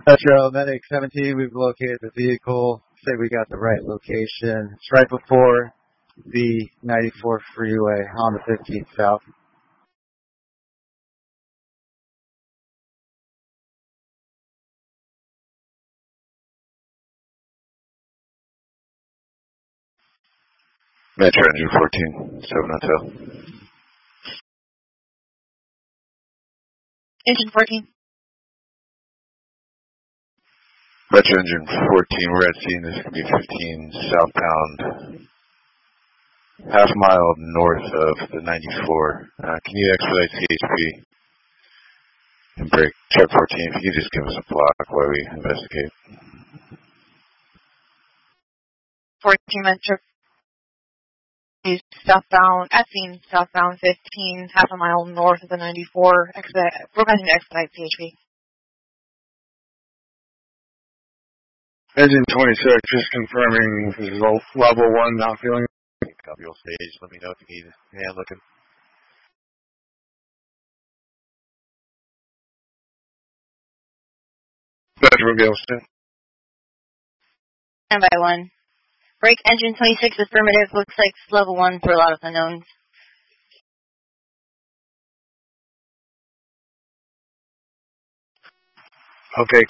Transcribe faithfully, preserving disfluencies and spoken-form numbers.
Metro Medic seventeen, we've located the vehicle. Say we got the right location. It's right before the ninety-four freeway on the fifteenth South. Metro Engine fourteen, seven Hotel. Engine fourteen. Metro Engine fourteen, we're at scene. This could be fifteen southbound, half mile north of the ninety-four. Uh, can you expedite C H P and break truck fourteen? If you could just give us a block while we investigate. fourteen Metro. He's southbound, at scene, southbound fifteen, half a mile north of the ninety-four. Expedite, requesting to expedite C H P. Engine twenty-six, just confirming this is level one, not feeling. Copy all stage. Let me know if you need a hand looking. Metro Gilston. Stand by one. Break engine twenty-six, affirmative. Looks like it's level one for a lot of unknowns. Okay,